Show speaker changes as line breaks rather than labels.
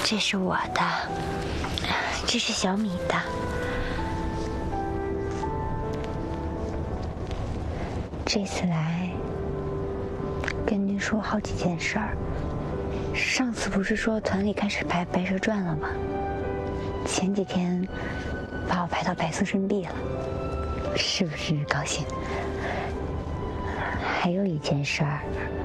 这是我的，这是小米的。这次来跟您说好几件事儿。上次不是说团里开始排《白蛇传》了吗？前几天把我排到白素贞壁了，是不是高兴？还有一件事儿，